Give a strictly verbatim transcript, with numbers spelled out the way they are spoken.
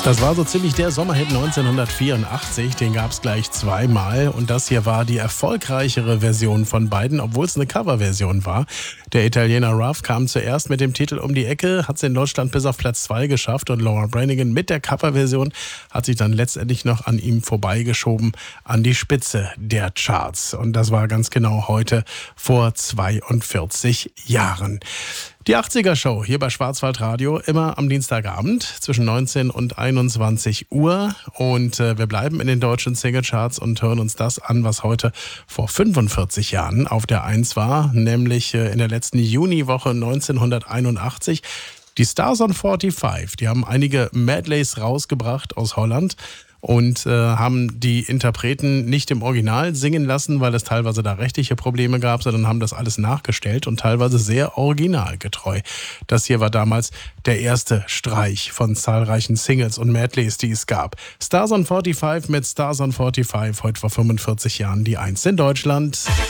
Das war so ziemlich der Sommerhit neunzehnhundertvierundachtzig, den gab es gleich zweimal und das hier war die erfolgreichere Version von beiden, obwohl es eine Coverversion war. Der Italiener Ruff kam zuerst mit dem Titel um die Ecke, hat es in Deutschland bis auf Platz zwei geschafft und Laura Branigan mit der Coverversion hat sich dann letztendlich noch an ihm vorbeigeschoben an die Spitze der Charts. Und das war ganz genau heute vor zweiundvierzig Jahren. Die achtziger-Show hier bei Schwarzwaldradio, immer am Dienstagabend zwischen neunzehn und einundzwanzig Uhr. Und äh, wir bleiben in den deutschen Singlecharts und hören uns das an, was heute vor fünfundvierzig Jahren auf der Eins war, nämlich äh, in der letzten Juniwoche neunzehnhunderteinundachtzig. Die Stars on fünfundvierzig, die haben einige Medleys rausgebracht aus Holland und äh, haben die Interpreten nicht im Original singen lassen, weil es teilweise da rechtliche Probleme gab, sondern haben das alles nachgestellt und teilweise sehr originalgetreu. Das hier war damals der erste Streich von zahlreichen Singles und Medleys, die es gab. Stars on fünfundvierzig mit Stars on fünfundvierzig, heute vor fünfundvierzig Jahren die Eins in Deutschland.